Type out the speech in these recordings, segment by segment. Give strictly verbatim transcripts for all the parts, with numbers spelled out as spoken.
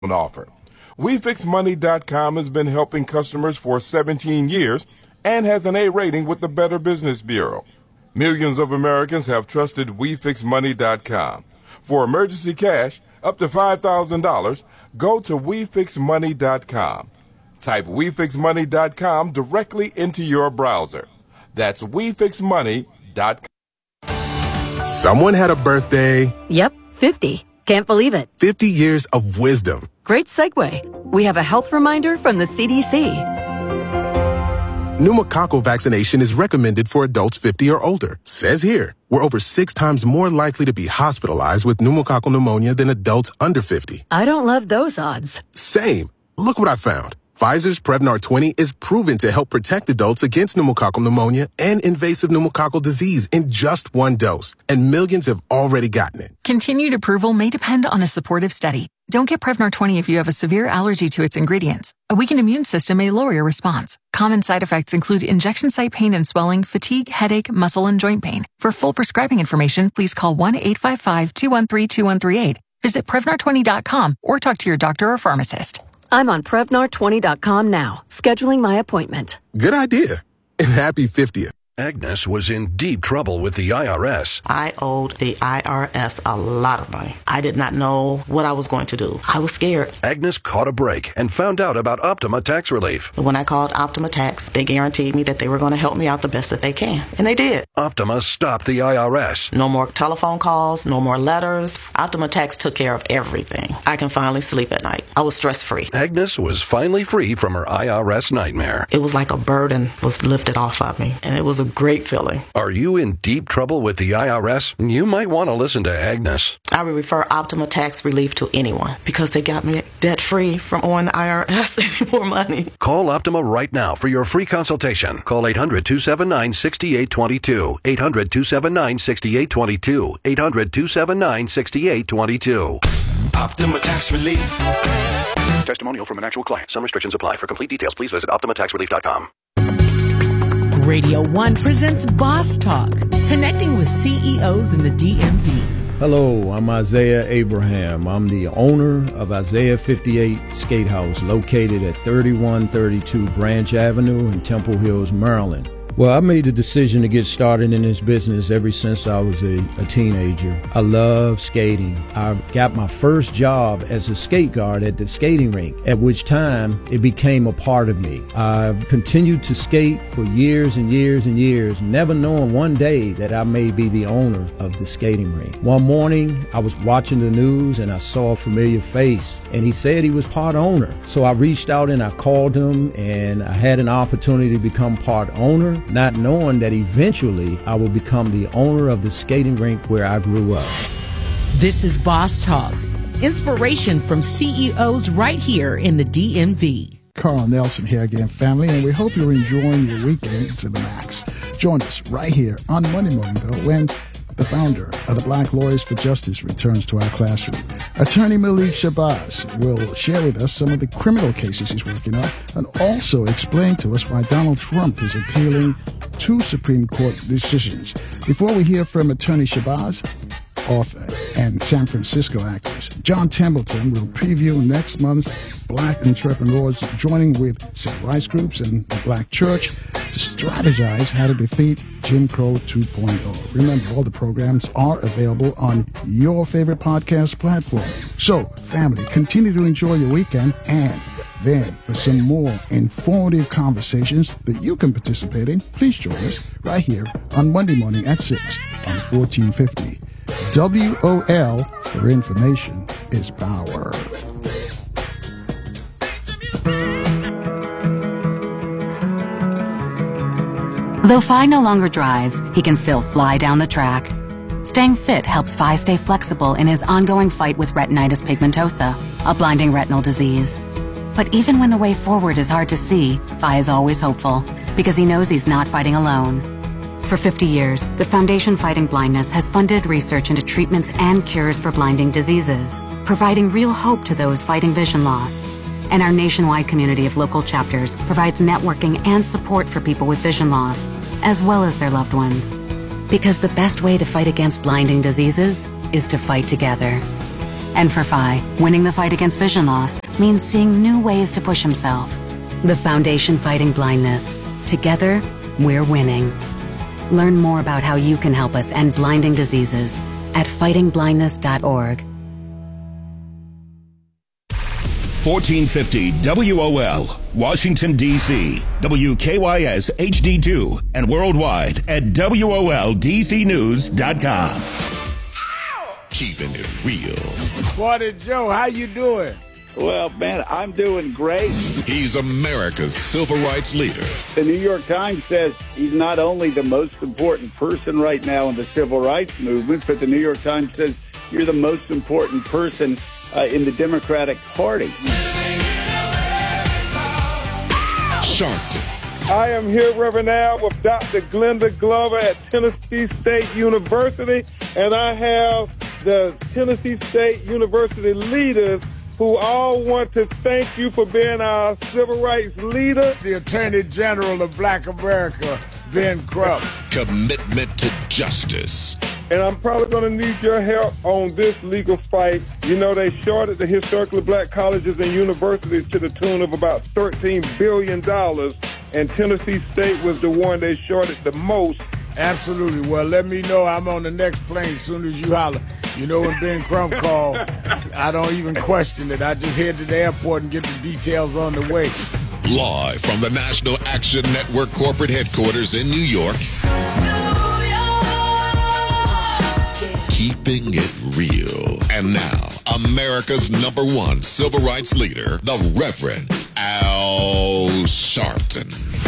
offer. We Fix Money dot com has been helping customers for seventeen years and has an A rating with the Better Business Bureau. Millions of Americans have trusted We Fix Money dot com. For emergency cash up to five thousand dollars, go to We Fix Money dot com. Type We Fix Money dot com directly into your browser. That's We Fix Money dot com. Someone had a birthday. Yep, fifty. Can't believe it. fifty years of wisdom. Great segue. We have a health reminder from the C D C. Pneumococcal vaccination is recommended for adults fifty or older. Says here, we're over six times more likely to be hospitalized with pneumococcal pneumonia than adults under fifty. I don't love those odds. Same. Look what I found. Pfizer's Prevnar twenty is proven to help protect adults against pneumococcal pneumonia and invasive pneumococcal disease in just one dose, and millions have already gotten it. Continued approval may depend on a supportive study. Don't get Prevnar twenty if you have a severe allergy to its ingredients. A weakened immune system may lower your response. Common side effects include injection site pain and swelling, fatigue, headache, muscle, and joint pain. For full prescribing information, please call one eight five five, two one three, two one three eight. Visit Prevnar twenty dot com or talk to your doctor or pharmacist. I'm on Prevnar twenty dot com now, scheduling my appointment. Good idea. And happy fiftieth. Agnes was in deep trouble with the I R S. I owed the I R S a lot of money. I did not know what I was going to do. I was scared. Agnes caught a break and found out about Optima Tax Relief. When I called Optima Tax, they guaranteed me that they were going to help me out the best that they can. And they did. Optima stopped the I R S. No more telephone calls, no more letters. Optima Tax took care of everything. I can finally sleep at night. I was stress-free. Agnes was finally free from her I R S nightmare. It was like a burden was lifted off of me. And it was a great feeling. Are you in deep trouble with the I R S? You might want to listen to Agnes. I would refer Optima Tax Relief to anyone because they got me debt-free from owing the I R S any more money. Call Optima right now for your free consultation. Call eight hundred, two seven nine, six eight two two. eight hundred, two seven nine, six eight two two. eight hundred, two seven nine, six eight two two. Optima Tax Relief. Testimonial from an actual client. Some restrictions apply. For complete details, please visit optima tax relief dot com. Radio One presents Boss Talk, connecting with C E Os in the D M V. Hello, I'm Isaiah Abraham. I'm the owner of Isaiah fifty-eight Skate House, located at thirty-one thirty-two Branch Avenue in Temple Hills, Maryland. Well, I made the decision to get started in this business ever since I was a, a teenager. I love skating. I got my first job as a skate guard at the skating rink, at which time it became a part of me. I've continued to skate for years and years and years, never knowing one day that I may be the owner of the skating rink. One morning, I was watching the news and I saw a familiar face, and he said he was part owner. So I reached out and I called him, and I had an opportunity to become part owner, not knowing that eventually I would become the owner of the skating rink where I grew up. This is Boss Talk, inspiration from C E Os right here in the D M V. Carl Nelson here again, family, and we hope you're enjoying your weekend to the max. Join us right here on Monday morning, though, when the founder of the Black Lawyers for Justice returns to our classroom. Attorney Malik Shabazz will share with us some of the criminal cases he's working on and also explain to us why Donald Trump is appealing two Supreme Court decisions. Before we hear from Attorney Shabazz, author and San Francisco activist John Templeton will preview next month's Black entrepreneurs joining with civil rights groups and the Black Church to strategize how to defeat Jim Crow two point oh. Remember, all the programs are available on your favorite podcast platform. So, family, continue to enjoy your weekend, and then for some more informative conversations that you can participate in, please join us right here on Monday morning at six on fourteen fifty. W O L, for information is power. Though Phi no longer drives, he can still fly down the track. Staying fit helps Phi stay flexible in his ongoing fight with retinitis pigmentosa, a blinding retinal disease. But even when the way forward is hard to see, Phi is always hopeful, because he knows he's not fighting alone. For fifty years, the Foundation Fighting Blindness has funded research into treatments and cures for blinding diseases, providing real hope to those fighting vision loss. And our nationwide community of local chapters provides networking and support for people with vision loss, as well as their loved ones. Because the best way to fight against blinding diseases is to fight together. And for Phi, winning the fight against vision loss means seeing new ways to push himself. The Foundation Fighting Blindness. Together, we're winning. Learn more about how you can help us end blinding diseases at fighting blindness dot org. fourteen fifty W O L, Washington, D C, W K Y S H D two, and worldwide at W O L D C news dot com. Keeping it real. Morning, Joe. How you doing? Well, man, I'm doing great. He's America's civil rights leader. The New York Times says he's not only the most important person right now in the civil rights movement, but the New York Times says you're the most important person uh, in the Democratic Party. Sharpton. I am here, Reverend Al, with Doctor Glenda Glover at Tennessee State University, and I have the Tennessee State University leaders who all want to thank you for being our civil rights leader. The Attorney General of Black America, Ben Crump. Commitment to justice. And I'm probably going to need your help on this legal fight. You know, they shorted the historically black colleges and universities to the tune of about thirteen billion dollars, and Tennessee State was the one they shorted the most. Absolutely. Well, let me know. I'm on the next plane as soon as you holler. You know, when Ben Crump called, I don't even question it. I just head to the airport and get the details on the way. Live from the National Action Network corporate headquarters in New York. Keeping it real. And now, America's number one civil rights leader, the Reverend Al Sharpton.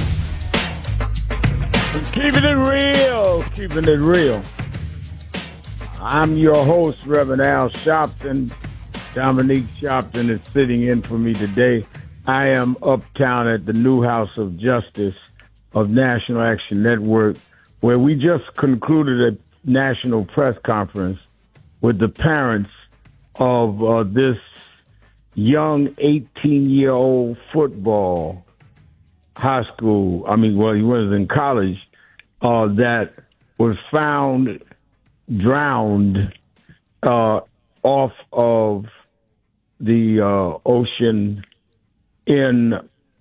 Keeping it real. Keeping it real. I'm your host, Reverend Al Sharpton. Dominique Sharpton is sitting in for me today. I am uptown at the New House of Justice of National Action Network, where we just concluded a national press conference with the parents of uh, this young eighteen-year-old football high school, I mean, well, he was in college, uh, that was found drowned uh, off of the uh, ocean in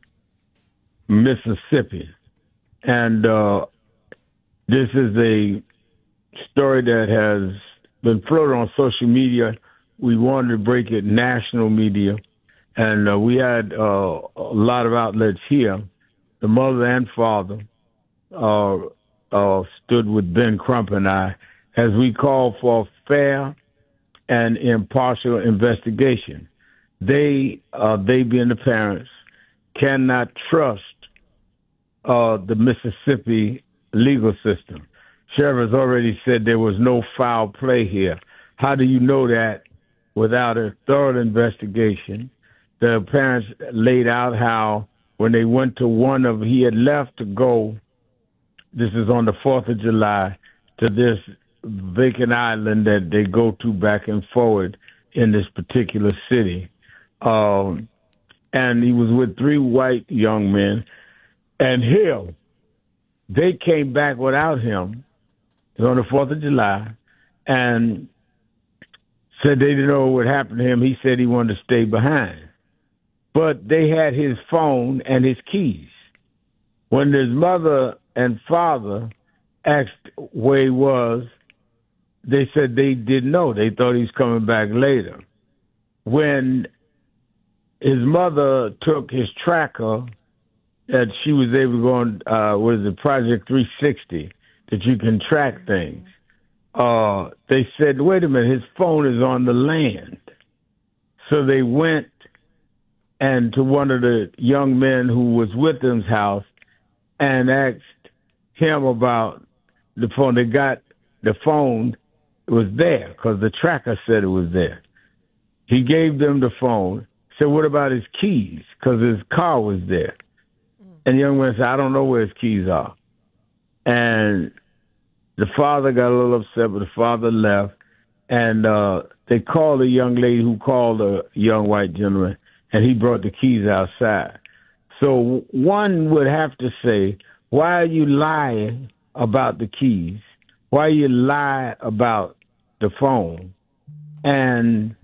Mississippi. And uh, this is a story that has been floated on social media. We wanted to break it national media, and uh, we had uh, a lot of outlets here. The mother and father uh, uh, stood with Ben Crump and I as we called for a fair and impartial investigation. They, uh, they being the parents, cannot trust uh, the Mississippi legal system. Sheriff has already said there was no foul play here. How do you know that without a thorough investigation? The parents laid out how when they went to one of, he had left to go, this is on the fourth of July, to this vacant island that they go to back and forward in this particular city. Um, and he was with three white young men. And here, they came back without him. It was on the fourth of July. And said they didn't know what happened to him. He said he wanted to stay behind. But they had his phone and his keys. When his mother and father asked where he was, they said they didn't know. They thought he was coming back later. When his mother took his tracker, that she was able to go on, uh, what is it, Project three sixty, that you can track things. Uh, they said, wait a minute, his phone is on the land. So they went and to one of the young men who was with him's house and asked him about the phone. They got the phone, it was there because the tracker said it was there. He gave them the phone, said, what about his keys? Because his car was there. And the young man said, I don't know where his keys are. And the father got a little upset, but the father left. And uh, they called a young lady who called a young white gentleman, and he brought the keys outside. So one would have to say, why are you lying about the keys? Why you lie about the phone? And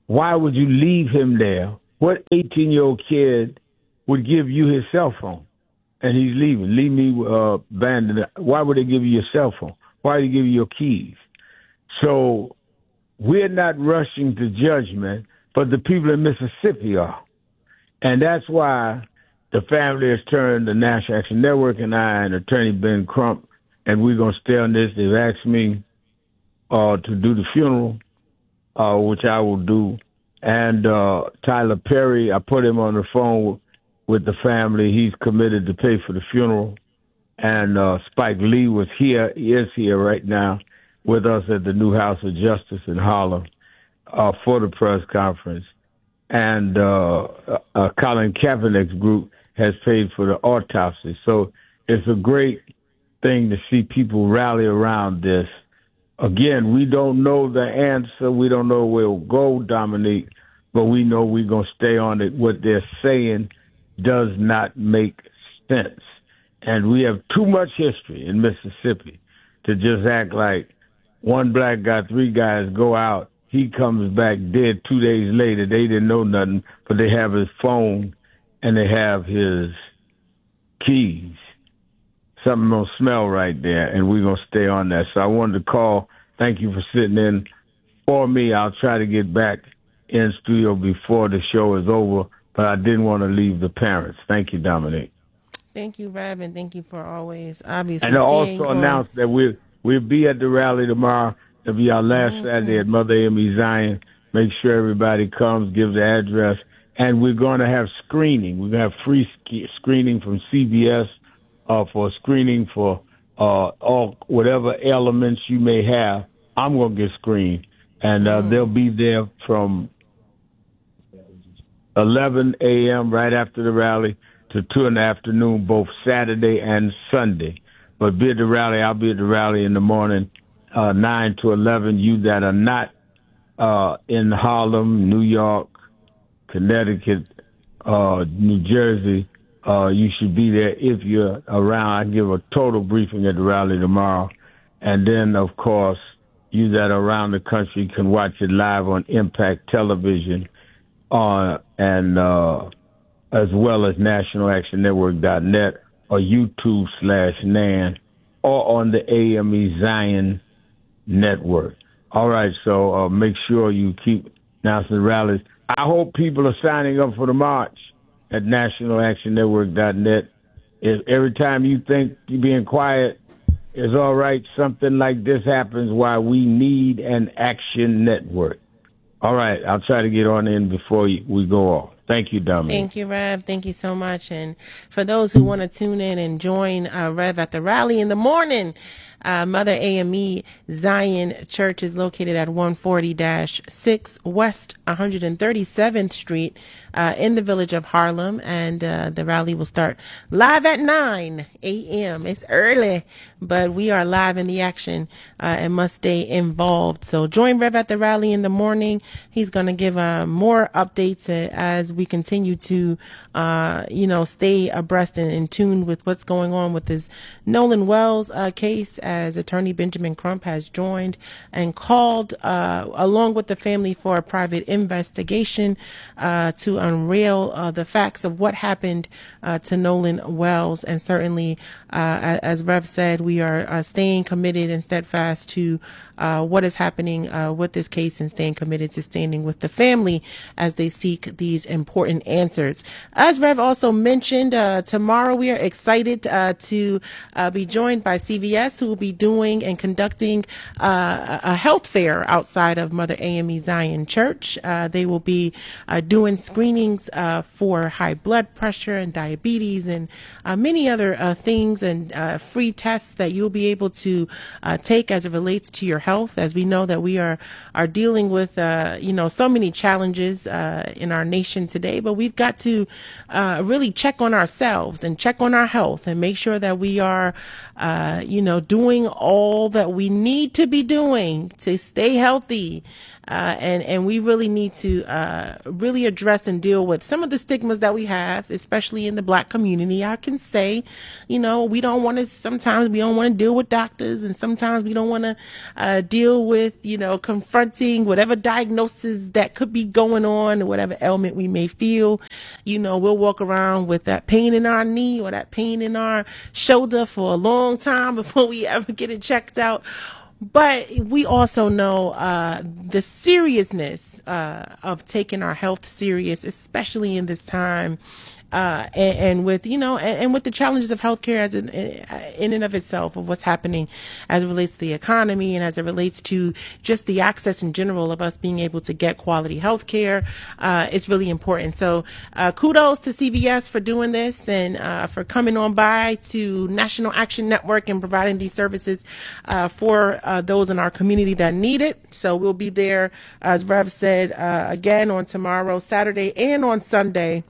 why would you leave him there? What eighteen-year-old kid would give you his cell phone? And he's leaving. Leave me uh, abandoned. Why would they give you your cell phone? Why would they give you your keys? So we're not rushing to judgment, but the people in Mississippi are. And that's why the family has turned the National Action Network and I and Attorney Ben Crump, and we're going to stay on this. They've asked me uh, to do the funeral, uh, which I will do. And uh, Tyler Perry, I put him on the phone with the family. He's committed to pay for the funeral. And uh, Spike Lee was here, he is here right now with us at the new House of Justice in Harlem uh, for the press conference. And uh, uh, Colin Kaepernick's group has paid for the autopsy. So it's a great thing to see people rally around this. Again, we don't know the answer. We don't know where it'll go, Dominique, but we know we're going to stay on it. What they're saying does not make sense. And we have too much history in Mississippi to just act like one black guy, three guys go out, he comes back dead two days later. They didn't know nothing, but they have his phone and they have his keys. Something don't smell right there, and we're going to stay on that. So I wanted to call. Thank you for sitting in for me. I'll try to get back in studio before the show is over, but I didn't want to leave the parents. Thank you, Dominique. Thank you, Rev, and thank you for always, obviously, and I staying also on. announced that we'll, we'll be at the rally tomorrow. It'll be our last Mm-hmm. Saturday at Mother A M E Zion. Make sure everybody comes, give the address. And we're going to have screening. We're going to have free sk- screening from C B S uh, for screening for uh, all whatever elements you may have. I'm going to get screened. And uh, mm. they'll be there from eleven a.m. right after the rally to two in the afternoon, both Saturday and Sunday. But be at the rally. I'll be at the rally in the morning, uh, nine to eleven. You that are not uh, in Harlem, New York, Connecticut, uh, New Jersey, uh, you should be there if you're around. I give a total briefing at the rally tomorrow. And then, of course, you that are around the country can watch it live on Impact Television uh, and uh, as well as national action network dot net or YouTube slash Nan or on the A M E Zion network. All right, so uh, make sure you keep announcing rallies. I hope people are signing up for the march at national action network dot net. If every time you think you're being quiet is all right, something like this happens, why we need an action network. All right, I'll try to get on in before we go off. Thank you, Dominic. Thank you, Rev. Thank you so much. And for those who want to tune in and join uh, Rev at the rally in the morning, uh, Mother A M E Zion Church is located at one forty dash six West one hundred thirty-seventh Street uh, in the village of Harlem. And uh, the rally will start live at nine a.m. It's early, but we are live in the action uh, and must stay involved. So join Rev at the rally in the morning. He's going to give uh, more updates uh, as we continue to, uh, you know, stay abreast and in tune with what's going on with this Nolan Wells uh, case, as Attorney Benjamin Crump has joined and called uh, along with the family for a private investigation uh, to unravel uh, the facts of what happened uh, to Nolan Wells. And certainly, uh, as Rev said, we are uh, staying committed and steadfast to uh, what is happening uh, with this case and staying committed to standing with the family as they seek these important answers. As Rev also mentioned, uh, tomorrow we are excited uh, to uh, be joined by C V S, who will be doing and conducting uh, a health fair outside of Mother A M E Zion Church. Uh, they will be uh, doing screenings uh, for high blood pressure and diabetes and uh, many other uh, things and uh, free tests that you'll be able to uh, take as it relates to your health. As we know that we are are dealing with uh, you know so many challenges uh, in our nation today. today, but we've got to uh, really check on ourselves and check on our health and make sure that we are, uh, you know, doing all that we need to be doing to stay healthy. Uh, and, and we really need to uh, really address and deal with some of the stigmas that we have, especially in the Black community. I can say, you know, we don't want to, sometimes we don't want to deal with doctors, and sometimes we don't want to uh, deal with, you know, confronting whatever diagnosis that could be going on or whatever ailment we may feel. You know, we'll walk around with that pain in our knee or that pain in our shoulder for a long time before we ever get it checked out. But we also know uh, the seriousness uh, of taking our health serious, especially in this time. Uh, and, and with, you know, and, and with the challenges of healthcare as in, in and of itself, of what's happening as it relates to the economy and as it relates to just the access in general of us being able to get quality healthcare, uh, it's really important. So uh, kudos to C V S for doing this and uh, for coming on by to National Action Network and providing these services uh, for uh, those in our community that need it. So we'll be there, as Rev said, uh, again on tomorrow, Saturday, and on Sunday,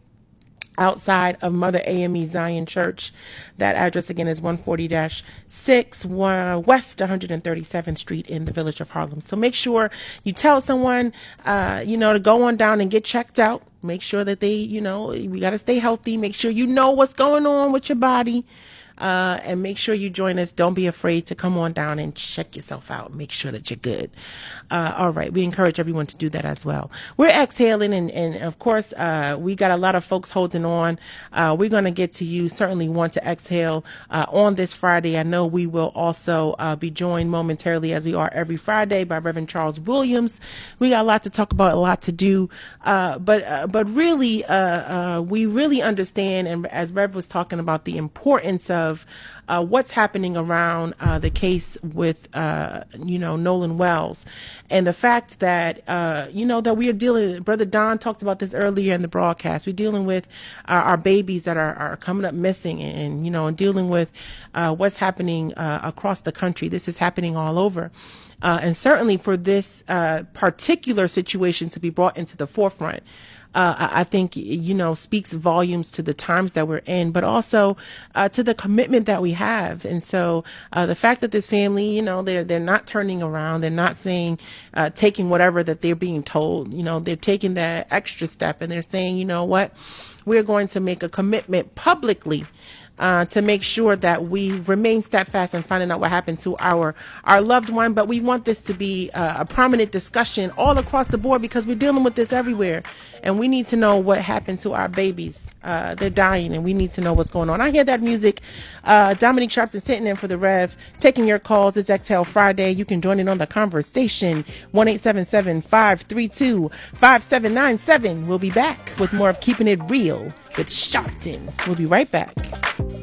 outside of Mother A M E Zion Church. That address again is one forty dash six West one hundred thirty-seventh Street in the Village of Harlem. So make sure you tell someone, uh, you know, to go on down and get checked out. Make sure that they, you know, we got to stay healthy. Make sure you know what's going on with your body. Uh, and make sure you join us. Don't be afraid to come on down and check yourself out. Make sure that you're good. Uh, all right. We encourage everyone to do that as well. We're exhaling. And, and of course, uh, we got a lot of folks holding on. Uh, we're going to get to you. Certainly want to exhale uh, on this Friday. I know we will also uh, be joined momentarily, as we are every Friday, by Reverend Charles Williams. We got a lot to talk about, a lot to do. Uh, but uh, but really, uh, uh, we really understand, and as Rev was talking about, the importance of of uh, what's happening around uh, the case with, uh, you know, Nolan Wells, and the fact that, uh, you know, that we are dealing, Brother Don talked about this earlier in the broadcast, we're dealing with uh, our babies that are, are coming up missing, and, and, you know, and dealing with uh, what's happening uh, across the country. This is happening all over. Uh, and certainly for this uh, particular situation to be brought into the forefront, Uh, I think, you know, speaks volumes to the times that we're in, but also uh, to the commitment that we have. And so uh, the fact that this family, you know, they're they're not turning around, they're not saying, uh, taking whatever that they're being told, you know, they're taking that extra step and they're saying, you know what, we're going to make a commitment publicly Uh, to make sure that we remain steadfast in finding out what happened to our our loved one. But we want this to be uh, a prominent discussion all across the board, because we're dealing with this everywhere, and we need to know what happened to our babies. Uh, they're dying, and we need to know what's going on. I hear that music. Uh, Dominique Sharpton sitting in for the Rev, taking your calls. It's Exhale Friday. You can join in on the conversation. one eight seven seven, five three two, five seven nine seven. We'll be back with more of Keeping It Real with Sharpton. We'll be right back.